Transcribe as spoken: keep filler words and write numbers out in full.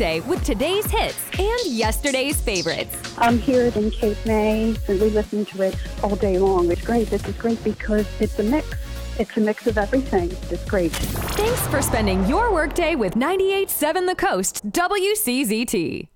workday with today's hits and yesterday's favorites. I'm here in Cape May, and we listen to it all day long. It's great. This is great because it's a mix. It's a mix of everything. It's great. Thanks for spending your workday with ninety-eight point seven The Coast W C Z T.